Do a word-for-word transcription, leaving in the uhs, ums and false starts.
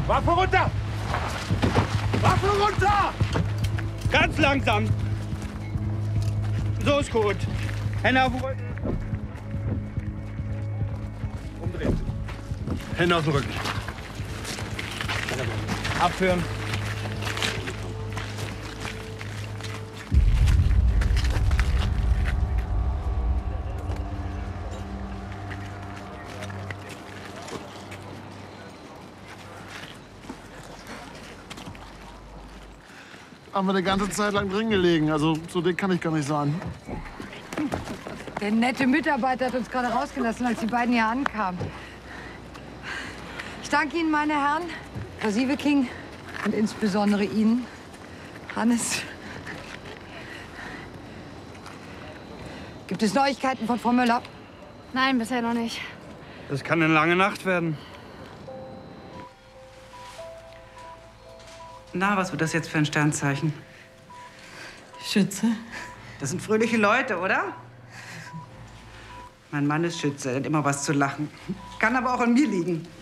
Waffe runter! Waffe runter! Ganz langsam. So ist gut. Hände auf den Rücken. Umdrehen. Hände auf den Rücken. Abführen. Haben wir eine ganze Zeit lang drin gelegen. Also so dick kann ich gar nicht sein. Der nette Mitarbeiter hat uns gerade rausgelassen, als die beiden hier ankamen. Ich danke Ihnen, meine Herren, Frau Sieveking und insbesondere Ihnen, Hannes. Gibt es Neuigkeiten von Frau Müller? Nein, bisher noch nicht. Das kann eine lange Nacht werden. Na, was wird das jetzt für ein Sternzeichen? Schütze. Das sind fröhliche Leute, oder? Mein Mann ist Schütze, er hat immer was zu lachen. Kann aber auch an mir liegen.